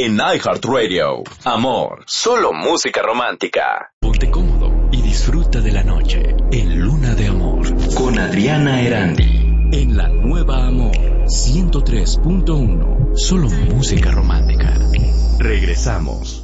en iHeartRadio. Amor, solo música romántica. Ponte cómodo y disfruta de la noche en Luna de Amor con Adriana Erandi. En la nueva Amor 103.1. Solo música romántica. Regresamos.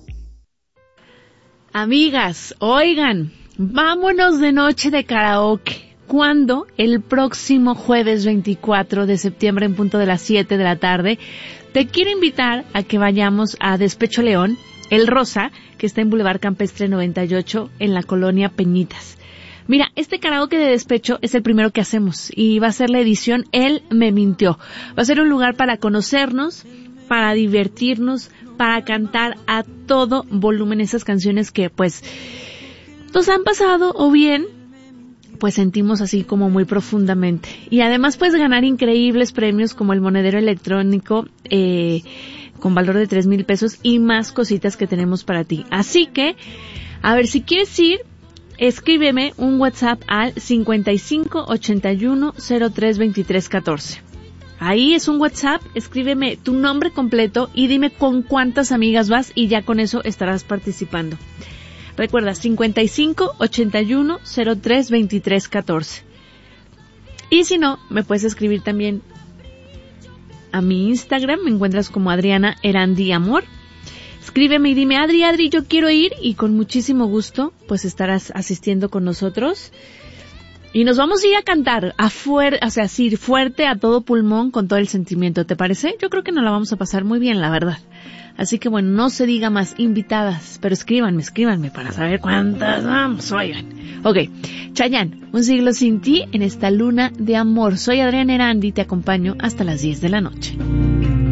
Amigas, oigan, vámonos de noche de karaoke. ¿Cuándo? El próximo jueves 24 de septiembre en punto de las 7 de la tarde. Te quiero invitar a que vayamos a Despecho León, El Rosa, que está en Boulevard Campestre 98, en la colonia Peñitas. Mira, este karaoke de despecho es el primero que hacemos y va a ser la edición Él me mintió. Va a ser un lugar para conocernos, para divertirnos, para cantar a todo volumen esas canciones que pues nos han pasado o bien pues sentimos así como muy profundamente. Y además pues ganar increíbles premios como el monedero electrónico con valor de 3,000 pesos y más cositas que tenemos para ti. Así que, a ver, si quieres ir, escríbeme un WhatsApp al 55 81 03 23 14. Ahí es un WhatsApp, escríbeme tu nombre completo y dime con cuántas amigas vas y ya con eso estarás participando. Recuerda, 55 81 03 23 14. Y si no, me puedes escribir también a mi Instagram, me encuentras como Adriana Erandi Amor. Escríbeme y dime, Adri, yo quiero ir, y con muchísimo gusto pues estarás asistiendo con nosotros. Y nos vamos a ir a cantar así fuerte, a todo pulmón, con todo el sentimiento, ¿te parece? Yo creo que nos la vamos a pasar muy bien, la verdad. Así que bueno, no se diga más, invitadas, pero escríbanme para saber cuántas vamos, oigan. Ok, Chayanne, Un siglo sin ti en esta luna de amor. Soy Adriana Erandi y te acompaño hasta las 10 de la noche.